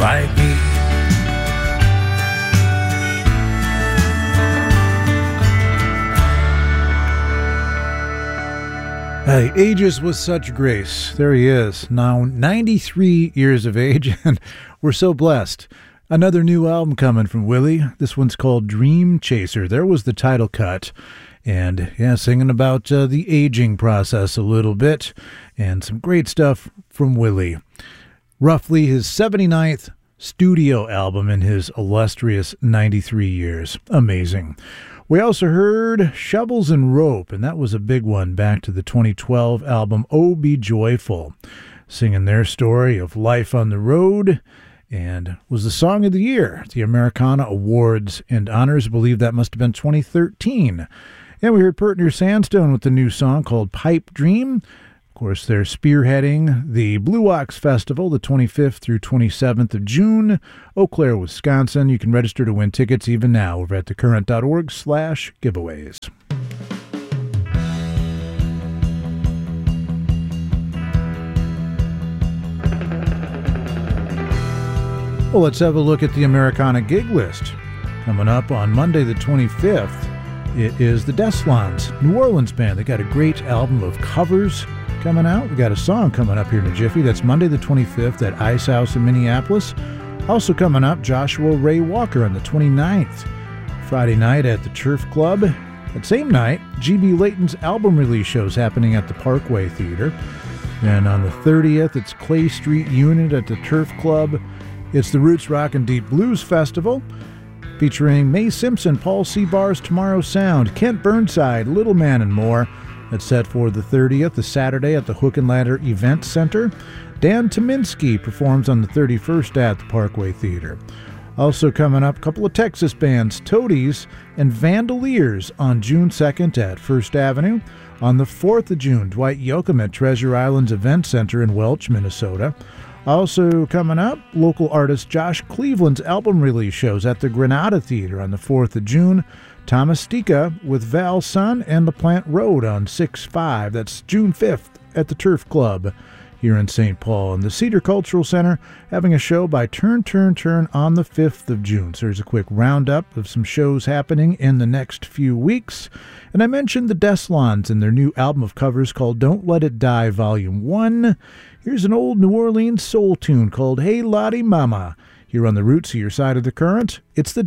like me. He ages with such grace. There he is, now 93 years of age, and we're so blessed. Another new album coming from Willie. This one's called Dream Chaser. There was the title cut. And, yeah, singing about the aging process a little bit. And some great stuff from Willie. Roughly his 79th studio album in his illustrious 93 years. Amazing. We also heard Shovels and Rope, and that was a big one back to the 2012 album Oh Be Joyful, singing their story of life on the road, and was the song of the year at the Americana Awards and Honors. I believe that must have been 2013. And we heard Pert Near Sandstone with the new song called Pipe Dream. Of course, they're spearheading the Blue Ox Festival the 25th through 27th of June, Eau Claire, Wisconsin. You can register to win tickets even now over at thecurrent.org/giveaways. Well, let's have a look at the Americana gig list. Coming up on Monday the 25th, it is the Deslons, New Orleans band. They got a great album of covers coming out. We got a song coming up here in a jiffy. That's Monday the 25th at Ice House in Minneapolis. Also coming up, Joshua Ray Walker on the 29th. Friday night at the Turf Club. That same night, G.B. Layton's album release shows happening at the Parkway Theater. And on the 30th, it's Clay Street Unit at the Turf Club. It's the Roots Rock and Deep Blues Festival, featuring Mae Simpson, Paul Seabar's Tomorrow Sound, Kent Burnside, Little Man, and more. That's set for the 30th, the Saturday at the Hook and Ladder Event Center. Dan Tominski performs on the 31st at the Parkway Theater. Also coming up, a couple of Texas bands, Toadies and Vandaliers on June 2nd at First Avenue. On the 4th of June, Dwight Yoakam at Treasure Island's Event Center in Welch, Minnesota. Also coming up, local artist Josh Cleveland's album release shows at the Granada Theater on the 4th of June. Thomas Stika with Val Sun and The Plant Road on 6/5. That's June 5th at the Turf Club here in St. Paul. And the Cedar Cultural Center having a show by Turn on the 5th of June. So there's a quick roundup of some shows happening in the next few weeks. And I mentioned the Deslons and their new album of covers called Don't Let It Die Volume 1. Here's an old New Orleans soul tune called Hey Lottie Mama. Here on the Roots of Your Side of the Current, it's the